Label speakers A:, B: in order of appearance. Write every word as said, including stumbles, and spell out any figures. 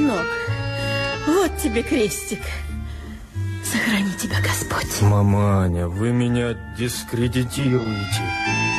A: сынок. Вот тебе крестик. Сохрани тебя Господь.
B: Маманя, вы меня дискредитируете.